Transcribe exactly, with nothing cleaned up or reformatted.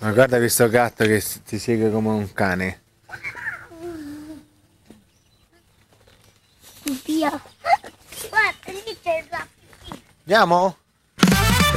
Ma guarda questo gatto che s- ti segue come un cane. Via. Guarda, lì c'è il gatto. Andiamo?